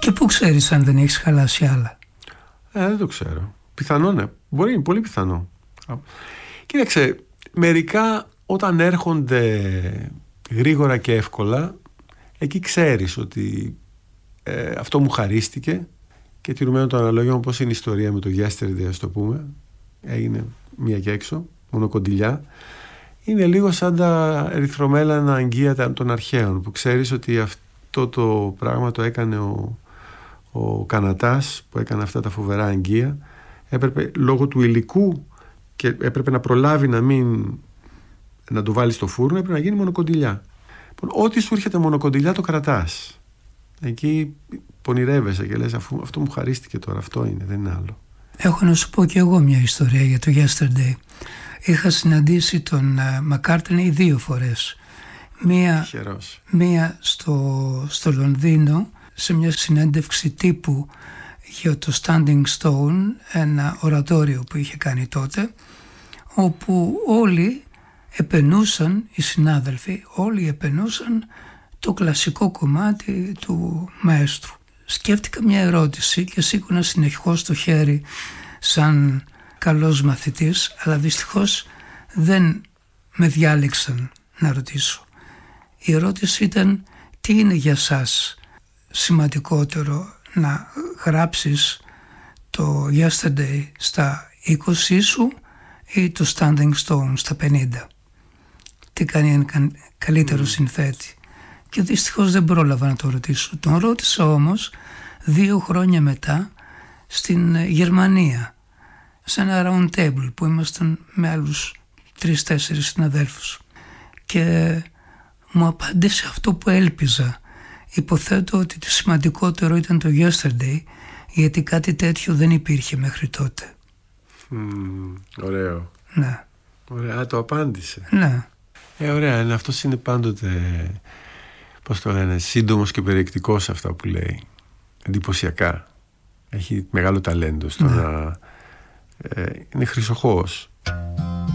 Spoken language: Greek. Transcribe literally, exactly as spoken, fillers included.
Και πού ξέρεις αν δεν έχεις χαλάσει άλλα? Ε, δεν το ξέρω. Πιθανό, ναι. Μπορεί, είναι πολύ πιθανό. Κοίταξε, μερικά όταν έρχονται γρήγορα και εύκολα, εκεί ξέρεις ότι ε, αυτό μου χαρίστηκε, και τηρουμένο το αναλόγιο, πώς είναι η ιστορία με το Yesterday, ας το πούμε, έγινε μία και έξω, μονοκοντιλιά. Είναι λίγο σαν τα ερυθρομέλανα αγγεία των αρχαίων, που ξέρεις ότι αυτό το πράγμα το έκανε ο, ο Κανατάς, που έκανε αυτά τα φοβερά αγγεία. Έπρεπε λόγω του υλικού, και έπρεπε να προλάβει να μην να το βάλει στο φούρνο, έπρεπε να γίνει μονοκοντιλιά. Ό,τι σου έρχεται μονοκοντιλιά το κρατάς. Εκεί πονηρεύεσαι και λες, αφού αυτό μου χαρίστηκε τώρα, αυτό είναι, δεν είναι άλλο. Έχω να σου πω και εγώ μια ιστορία για το Yesterday. Είχα συναντήσει τον Μακκάρτνεϊ δύο φορές. Μία, μία στο, στο Λονδίνο, σε μια συνέντευξη τύπου για το Standing Stone, ένα ορατόριο που είχε κάνει τότε, όπου όλοι επενούσαν, οι συνάδελφοι, όλοι επενούσαν το κλασικό κομμάτι του μαέστρου. Σκέφτηκα μια ερώτηση και σήκωνα συνεχώς το χέρι σαν καλός μαθητής, αλλά δυστυχώς δεν με διάλεξαν να ρωτήσω. Η ερώτηση ήταν, τι είναι για σας σημαντικότερο, να γράψεις το Yesterday στα είκοσι σου ή το Standing Stone στα πενήντα? Τι κάνει έναν καλύτερο mm. συνθέτη? Και δυστυχώς δεν πρόλαβα να το ρωτήσω. Τον ρώτησα όμως δύο χρόνια μετά στην Γερμανία, σε ένα round table που ήμασταν με άλλους τρεις-τέσσερις συναδέλφους, και μου απάντησε αυτό που έλπιζα. Υποθέτω ότι το σημαντικότερο ήταν το Yesterday, γιατί κάτι τέτοιο δεν υπήρχε μέχρι τότε. Mm, ωραίο. Ναι. Ωραία, το απάντησε. Ναι. Ε, ωραία, αυτός είναι πάντοτε, πώς το λένε, σύντομος και περιεκτικός σε αυτά που λέει. Εντυπωσιακά. Έχει μεγάλο ταλέντο στο ναι. να... Ε, είναι χρυσοχώος.